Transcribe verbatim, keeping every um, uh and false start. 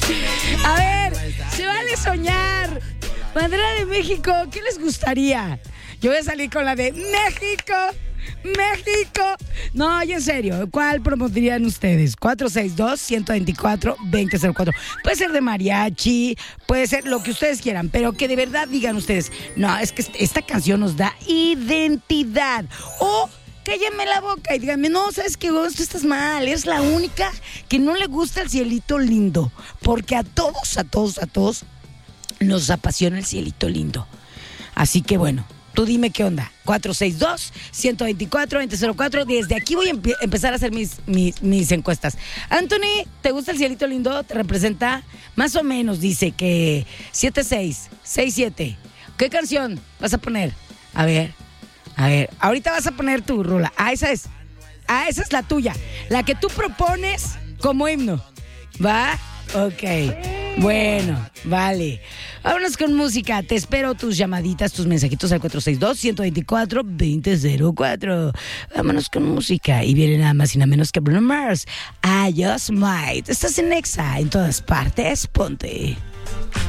A ver, se vale soñar. Bandera de México, ¿qué les gustaría? Yo voy a salir con la de México, México. No, y en serio, ¿cuál promoverían ustedes? cuatro seis dos, uno dos cuatro, dos cero cero cuatro. Puede ser de mariachi, puede ser lo que ustedes quieran, pero que de verdad digan ustedes, no, es que esta canción nos da identidad. O cállenme la boca y díganme, no, ¿sabes qué? Tú estás mal, eres la única que no le gusta el cielito lindo. Porque a todos, a todos, a todos nos apasiona el cielito lindo. Así que bueno, tú dime qué onda. cuatro seis dos, uno dos cuatro, dos cero cuatro. Desde aquí voy a empe- empezar a hacer mis, mis, mis encuestas. Anthony, ¿te gusta el cielito lindo? ¿Te representa? Más o menos dice que siete seis, seis siete. ¿Qué canción vas a poner? A ver, a ver. Ahorita vas a poner tu rola. Ah, esa es. Ah, esa es la tuya. La que tú propones como himno. ¿Va? Ok. Bueno, vale. Vámonos con música. Te espero tus llamaditas, tus mensajitos al cuatro seis dos, uno dos cuatro, dos cero cuatro. Vámonos con música. Y viene nada más y nada menos que Bruno Mars. I Just Might. Estás en Nexa, en todas partes. Ponte.